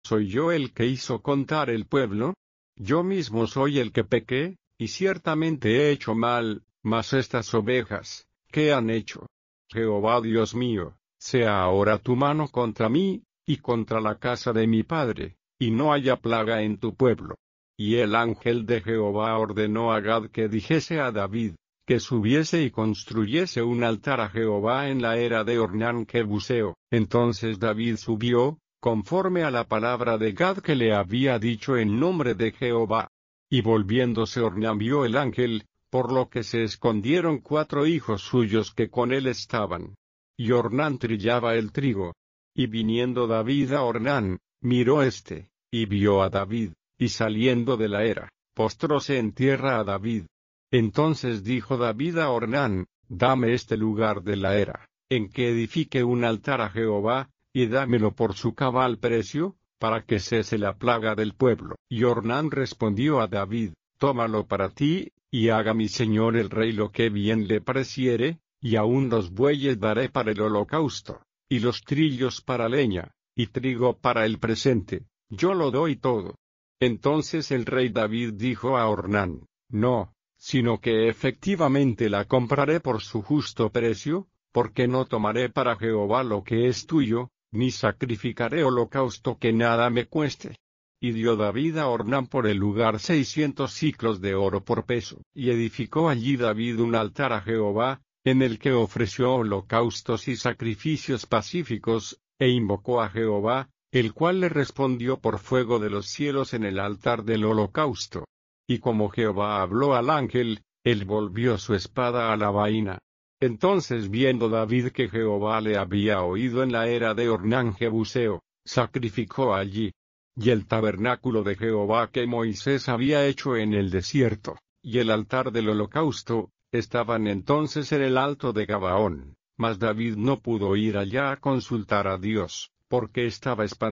¿Soy yo el que hizo contar el pueblo? Yo mismo soy el que pequé, y ciertamente he hecho mal, mas estas ovejas, ¿qué han hecho? Jehová Dios mío, sea ahora tu mano contra mí, y contra la casa de mi padre, y no haya plaga en tu pueblo. Y el ángel de Jehová ordenó a Gad que dijese a David, que subiese y construyese un altar a Jehová en la era de Ornán Jebuseo. Entonces David subió, conforme a la palabra de Gad que le había dicho en nombre de Jehová. Y volviéndose Ornán vio el ángel, por lo que se escondieron 4 hijos suyos que con él estaban. Y Ornán trillaba el trigo. Y viniendo David a Ornán, miró y vio a David, y saliendo de la era, postróse en tierra a David. Entonces dijo David a Ornán, dame este lugar de la era, en que edifique un altar a Jehová, y dámelo por su cabal precio, para que cese la plaga del pueblo. Y Ornán respondió a David, tómalo para ti, y haga mi señor el rey lo que bien le pareciere, y aun los bueyes daré para el holocausto, y los trillos para leña, y trigo para el presente, yo lo doy todo. Entonces el rey David dijo a Ornán, no, sino que efectivamente la compraré por su justo precio, porque no tomaré para Jehová lo que es tuyo, ni sacrificaré holocausto que nada me cueste. Y dio David a Ornán por el lugar 600 siclos de oro por peso. Y edificó allí David un altar a Jehová, en el que ofreció holocaustos y sacrificios pacíficos, e invocó a Jehová, el cual le respondió por fuego de los cielos en el altar del holocausto. Y como Jehová habló al ángel, él volvió su espada a la vaina. Entonces viendo David que Jehová le había oído en la era de Ornán Jebuseo, sacrificó allí. Y el tabernáculo de Jehová que Moisés había hecho en el desierto, y el altar del holocausto, estaban entonces en el alto de Gabaón, mas David no pudo ir allá a consultar a Dios, porque estaba espantado.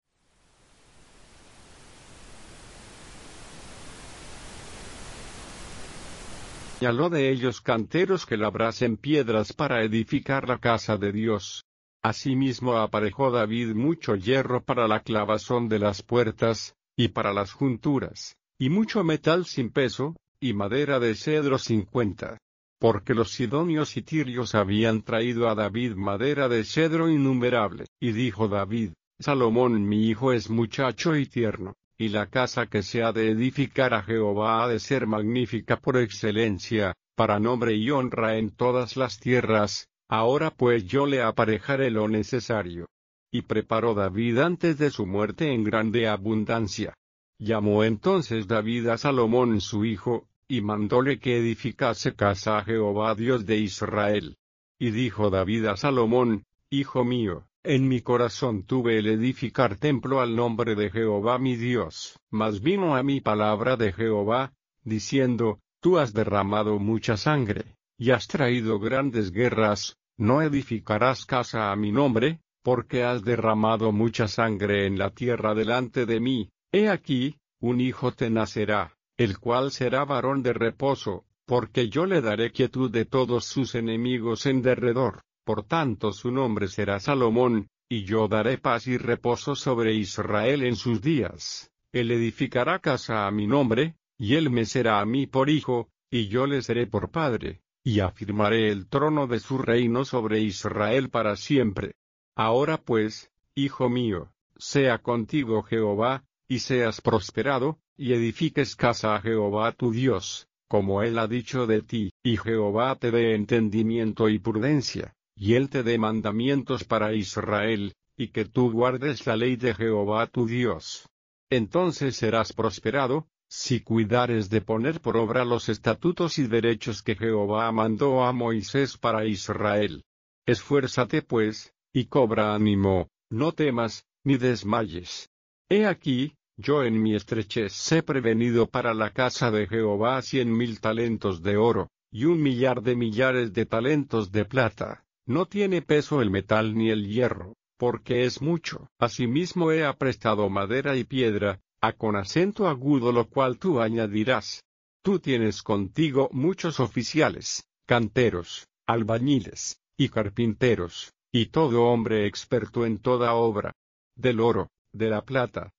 Señaló de ellos canteros que labrasen piedras para edificar la casa de Dios. Asimismo aparejó David mucho hierro para la clavazón de las puertas, y para las junturas, y mucho metal sin peso, y madera de cedro sin cuenta. Porque los sidonios y tirios habían traído a David madera de cedro innumerable. Y dijo David, Salomón mi hijo es muchacho y tierno, y la casa que se ha de edificar a Jehová ha de ser magnífica por excelencia, para nombre y honra en todas las tierras. Ahora pues yo le aparejaré lo necesario. Y preparó David antes de su muerte en grande abundancia. Llamó entonces David a Salomón su hijo, y mandóle que edificase casa a Jehová Dios de Israel. Y dijo David a Salomón, Hijo mío, en mi corazón tuve el edificar templo al nombre de Jehová mi Dios. Mas vino a mí palabra de Jehová, diciendo, Tú has derramado mucha sangre, y has traído grandes guerras, no edificarás casa a mi nombre, porque has derramado mucha sangre en la tierra delante de mí. He aquí, un hijo te nacerá, el cual será varón de reposo, porque yo le daré quietud de todos sus enemigos en derredor, por tanto su nombre será Salomón, y yo daré paz y reposo sobre Israel en sus días. Él edificará casa a mi nombre, y él me será a mí por hijo, y yo le seré por padre, y afirmaré el trono de su reino sobre Israel para siempre. Ahora pues, hijo mío, sea contigo Jehová, y seas prosperado, y edifiques casa a Jehová tu Dios, como él ha dicho de ti, y Jehová te dé entendimiento y prudencia, y él te dé mandamientos para Israel, y que tú guardes la ley de Jehová tu Dios. Entonces serás prosperado, si cuidares de poner por obra los estatutos y derechos que Jehová mandó a Moisés para Israel. Esfuérzate pues, y cobra ánimo, no temas, ni desmayes. He aquí, yo en mi estrechez he prevenido para la casa de Jehová 100,000 talentos de oro, y 1,000,000,000 de talentos de plata. No tiene peso el metal ni el hierro, porque es mucho. Asimismo he aprestado madera y piedra, con acento agudo lo cual tú añadirás. Tú tienes contigo muchos oficiales, canteros, albañiles, y carpinteros, y todo hombre experto en toda obra. Del oro, de la plata,